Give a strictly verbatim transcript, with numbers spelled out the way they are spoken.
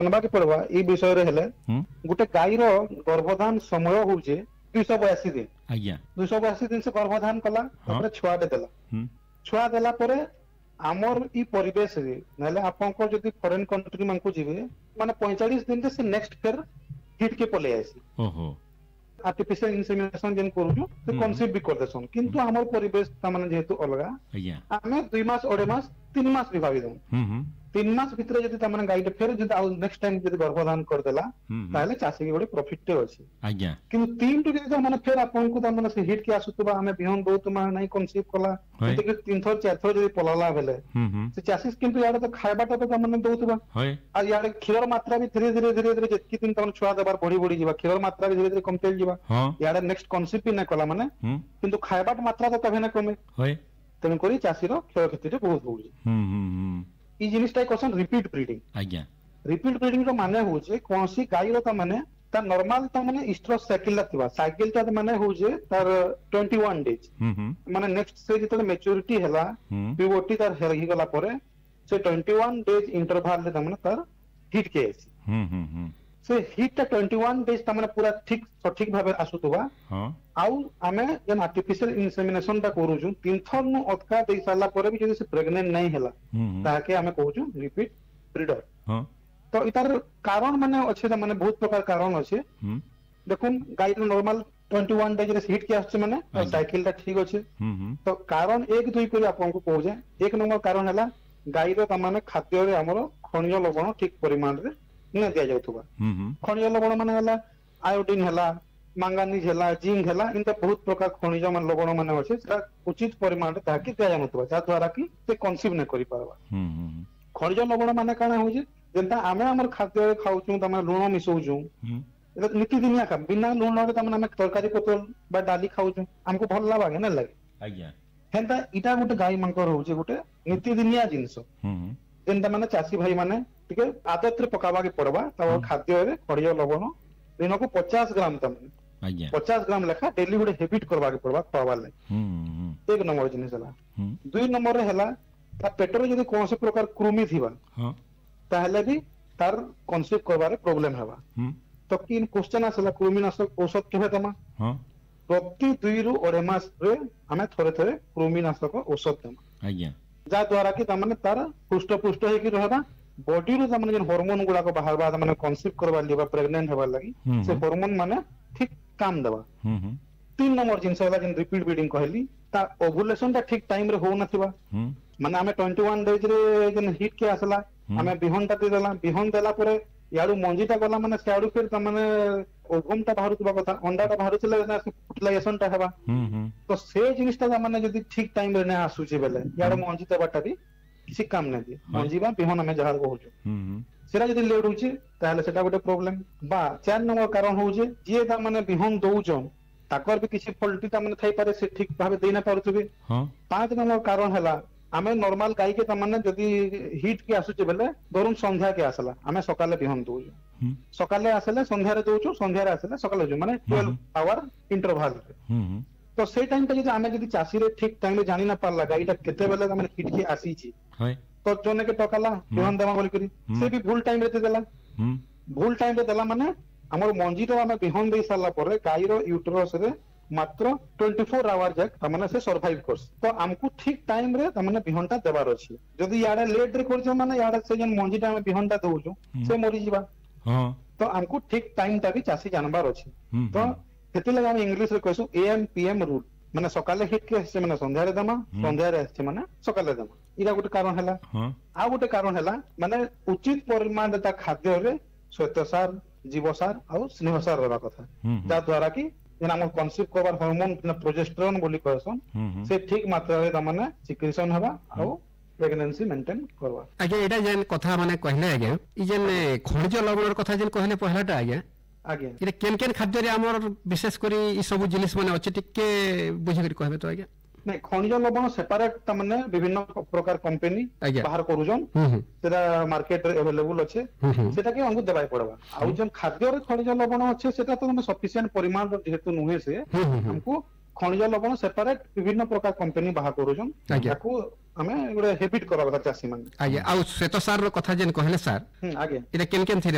जानबाके पड़वा ई विषय रे हेले हम्म गोटे गाईर गर्भधान समय होउचे दुईश बयासी दिन आज्ञा दुईश बयासी दिन से गर्भधान कला तापर छुआटे देला हम्म छुआ देला परे आमर ई परिवेश रे नले आपनको जदी फॉरेन कंट्री मानकु जिवे माने पैंतालीस दिन से नेक्स्ट फिर हिट के पले आसी ओहो आर्टिफिशियल इंसेमिनेशन जेन करूछु से कन्सीव भी कर देसन किंतु हमर परिवेश ता माने जेहेतु अलगा आज्ञा आमे दुई मास अढ़े मास तीन मास भी भावी दउ हम्म हम्म तीन मास भितर जदी ता माने गाईटे फेर जदी आउ नेक्स्ट टाइम जदी गर्भधान कर देला हम्म ताले चासी के बडे प्रॉफिट टे अछि आज्ञा किंतु तीन टु जदी माने फेर आपनको ता माने से हिट के आसुतबा हमें बिहन दउ तुमा नै कन्सीव कला होय। ते तीन थर चार थर जदी पलाला बेले हम्म हम्म से चासीस किंतु याडे तो खायबाटा तो ता माने दउतबा होय आ याडे क्षीर मात्रा भी धीरे धीरे धीरे धीरे जेतकी दिन तमन छुआ देबार बढ़ी बढ़ी जीवा क्षीर मात्रा भी धीरे धीरे कमतेल जीवा हां याडे नेक्स्ट कन्सीव भी नै कला माने हम्म किंतु खायबाट मात्रा तो तबे नै कमे होय तेन करी चासीर क्षय क्षति टे बहुत होउची हम्म हम्म हम्म ई जिनिसटा क्वेश्चन रिपीट ब्रीडिंग आज्ञा रिपीट ब्रीडिंग रो माने होउचे कोनसी गाईर ता माने ता नॉर्मल ता माने इस्ट्रोस साइकिल लातिबा साइकिल ता माने होउचे तार इक्कीस डेज हम्म हम्म माने नेक्स्ट से जतले मैच्योरिटी हेला हम्म प्यूबर्टी तार हेरही गला परे से इक्कीस डेज इंटरवल रे ता माने तार हिट के आसी हम्म हम्म हम्म से हिट ता इक्कीस डेज ता माने पूरा ठीक सठिक भाबे आसुतबा हां आउ आमे जन आर्टिफिशियल इंसेमिनेशन ता करूछु तीन थर नु अतका देई साला परे भी जदी से प्रेग्नेंट नै हेला हम्म ताके आमे कहूछु रिपीट ब्रीडर हां तो इतार कारण माने अच्छे ता माने बहुत प्रकार कारण अच्छे हम्म देखुन गाई रो नॉर्मल इक्कीस डेज रे हिट के आछे माने और साइकिल ता ठीक अच्छे हम्म हम्म तो कारण एक दुई करी आपन को कहू जे एक नंबर कारण हला गाई रो ता माने खाद्य रे हमरो खनिज लवण ठीक परिमाण रे न दिया जाउतबा हम्म हम्म खनिज लवण माने हला आयोडीन हला मांगानीज हला जिंक हला इनता बहुत प्रकार खनिज मान लवण माने अच्छे सेटा उचित परिमाण रे ताकि दिया जाउतबा जा द्वारा कि से कन्सीव न करि पारबा हम्म हम्म खनिज लवण माने काना होजे जेंता आमे हमर खाद्य खाउछु तमे लूण मिसौछु हम्म एटा नीति दिनिया का बिना लूण रे तमे आमे तरकारी पत्र बा डाली खाउछु हमको भल लागे ना लागे आज्ञा हेंता इटा गुटे गाई मांकर होचे गुटे नीति दिनिया जिंस हम्म जेंता माने चासी भाई माने टिके आदत रे पकावा के पड़बा तब खाद्य रे खनिज लवण दिन को पचास ग्राम तमे आज्ञा पचास ग्राम लेखा डेली गुटे हैबिट करबा के पड़बा खावा ले हम्म हम्म एक नंबर जिनिस हला हम्म दुई नंबर रे हला ता पेटर जदी कोनसे प्रकार कृमि थिबा हां ताहले भी तार कन्सीव करबारे प्रॉब्लम हेबा हम्म तो किन क्वेश्चन आसला कृमिनाशक औषध केबे दमा हां प्रति दुई रु अढ़ाई मास रे हमें थोड़े थोड़े कृमिनाशक औषध दमा आज्ञा जा द्वारा कि तमने तार पुष्ट पुष्ट हे कि रहबा बॉडी रो तमने जन हार्मोन गुडा को बाहर बाद तमने कन्सीव करबा लेबा प्रेग्नेंट हेबा लागि से हार्मोन माने ठीक काम देबा हम्म हम्म तीन नंबर जिंस होला जन रिपीट ब्रीडिंग कहली ता ओव्युलेशन ता ठीक टाइम रे हो नथिबा हम्म माने हमें इक्कीस डेज रे जन हिट के आसला हमें बिहन ता देला बिहन देला परे याडू मंजीटा गला माने सियाडू फिर त माने ओभम ता बाहर तुबा कथा अंडा ता बाहर चले ना फर्टिलाइजेशन ता हेबा हम्म हम्म तो से जिनिसटा माने जदी ठीक टाइम रे ना आसुचे बेले यार मंजी ता बाटा भी किसी काम नै दी मंजी बा बिहन हमें जहार कहूछु हम्म सेरा जदी लेट होचे ताले सेटा गोटे प्रॉब्लम बा चार नंबर कारण होउचे जे ता माने बिहन दउचन ताकर भी किसी फॉल्टी ता माने थाई पारे से ठीक भाबे देना पारुथबे हां पांच नंबर कारण हला आमे नॉर्मल गाई के तमन्ने जदी हिट के आसुचे बेले धरुन संध्या के आसला आमे सकाले बिहन दउछु हम्म सकाले आसले संध्या रे दउछु संध्या रे आसले सकाले दउछु माने बारह आवर इंटरवल रे हम्म तो से टाइम पे जदी आमे जदी चासी रे ठीक टाइम रे जानि ना पारला गाईटा केते बेले तमने हिट के आसी छी होय तो जोने के टकाला बिहन देमा बोली करी से भी भूल टाइम रे दे देला हम्म भूल टाइम रे देला माने हमर मंजी तो आमे बिहन देई साला परे गाई रो यूट्रस रे मात्र चौबीस आवर जाक तमने से सर्वाइव करस तो हमको ठीक टाइम रे तमने बिहनटा देबार अछि जदी याडे लेट रे करछ माने याडे से जन मंजीटा हम बिहनटा दउछु से मरि जीवा हां तो हमको ठीक टाइम ता भी चासी जानबार अछि हम्म तो हेते लगा हम इंग्लिश रे कहसु एएम पीएम रूल माने सकाले हिट के से माने संध्या रे दमा संध्या रे से माने सकाले दमा इरा गोटे कारण हला हां आ गोटे कारण हला माने उचित परिमाण ता खाद्य रे श्वेतसार जीवसार और स्नेहसार रहबा कथा जा द्वारा कि जेना हम कन्सीव करबार हार्मोन प्रोजेस्टेरोन बोली कहसन से ठीक मात्रा रे तमने सिक्रेशन हबा आ प्रेगनेंसी मेंटेन करबा आगे एटा जेन कथा माने कहले आगे ई जेन खनिज लवणर कथा जेन कहले पहलाटा आगे आगे इरे केन केन खाद्य रे हमर विशेष करी ई सब जिनिस माने अछि टिके बुझि करी कहबे तो आगे नहीं खनिज लवण सेपरेट तमने विभिन्न प्रकार कंपनी बाहर करूजन सेटा मार्केट रे अवेलेबल अछि सेटा के हमको देबाय पड़बा आ जन खाद्य रे खनिज लवण अछि सेटा तो हम सफिशिएंट परिमाण रे जेहेतु नुहे से हमको खनिज लवण सेपरेट विभिन्न प्रकार कंपनी बाहर करूजन याकू हमें गोटे हैबिट करबा चासी माने आगे आ श्वेतसार रो कथा जेन कहले सर आगे इरे केन केन थिरे